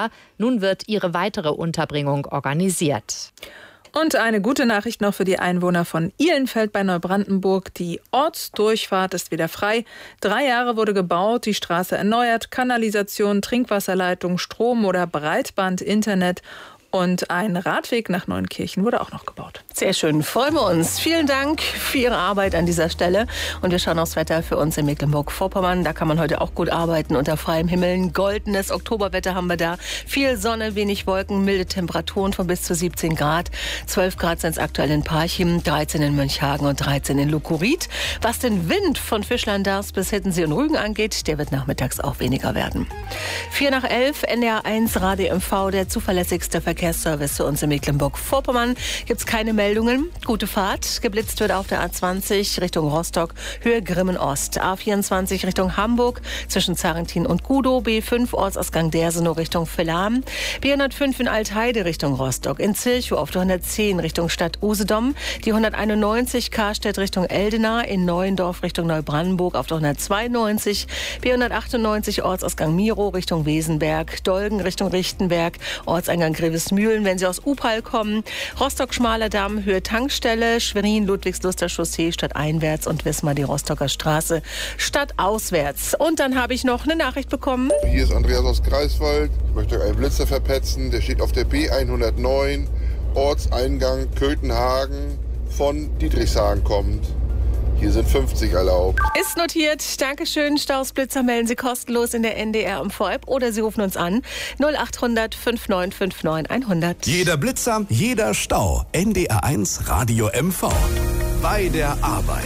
Feuerwehr. Nun wird ihre weitere Unterbringung organisiert. Und eine gute Nachricht noch für die Einwohner von Ihlenfeld bei Neubrandenburg. Die Ortsdurchfahrt ist wieder frei. 3 Jahre wurde gebaut, die Straße erneuert, Kanalisation, Trinkwasserleitung, Strom oder Breitband, Internet. Und ein Radweg nach Neunkirchen wurde auch noch gebaut. Sehr schön, freuen wir uns. Vielen Dank für Ihre Arbeit an dieser Stelle. Und wir schauen aufs Wetter für uns in Mecklenburg-Vorpommern. Da kann man heute auch gut arbeiten unter freiem Himmel. Ein goldenes Oktoberwetter haben wir da. Viel Sonne, wenig Wolken, milde Temperaturen von bis zu 17 Grad. 12 Grad sind es aktuell in Parchim, 13 in Mönchhagen und 13 in Lukurit. Was den Wind von Fischlandars bis Hiddensee und Rügen angeht, der wird nachmittags auch weniger werden. 4 nach 11, NDR1 Radio MV, der zuverlässigste Verkehrsservice zu uns in Mecklenburg-Vorpommern. Gibt es keine Meldungen. Gute Fahrt. Geblitzt wird auf der A20 Richtung Rostock, Höhe Grimmen-Ost. A24 Richtung Hamburg zwischen Zarentin und Gudow. B5 Ortsausgang Dersenow Richtung Villach. B105 in Altheide Richtung Rostock. In Zilchow auf der 110 Richtung Stadt Usedom. Die 191 Karstedt Richtung Eldena. In Neuendorf Richtung Neubrandenburg auf der 192. B198 Ortsausgang Miro Richtung Wesenberg. Dolgen Richtung Richtenberg. Ortseingang Grevesmühlen, wenn Sie aus Upal kommen. Rostock-Schmaler Damm, Höhe Tankstelle, Schwerin, Ludwigsluster Chaussee, stadteinwärts und Wismar die Rostocker Straße, stadtauswärts. Und dann habe ich noch eine Nachricht bekommen. Hier ist Andreas aus Greifswald. Ich möchte einen Blitzer verpetzen. Der steht auf der B109, Ortseingang Köthenhagen, von Dietrichshagen kommt. Hier sind 50 erlaubt. Ist notiert. Dankeschön. Stausblitzer melden Sie kostenlos in der NDR MV-App oder Sie rufen uns an 0800 5959 100. Jeder Blitzer, jeder Stau. NDR1 Radio MV. Bei der Arbeit.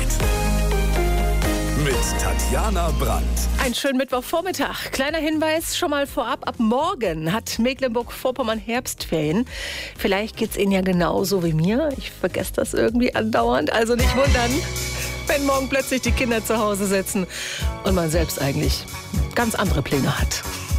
Mit Tatjana Brandt. Einen schönen Mittwochvormittag. Kleiner Hinweis schon mal vorab. Ab morgen hat Mecklenburg-Vorpommern Herbstferien. Vielleicht geht's Ihnen ja genauso wie mir. Ich vergesse das irgendwie andauernd. Also nicht wundern, wenn morgen plötzlich die Kinder zu Hause sitzen und man selbst eigentlich ganz andere Pläne hat.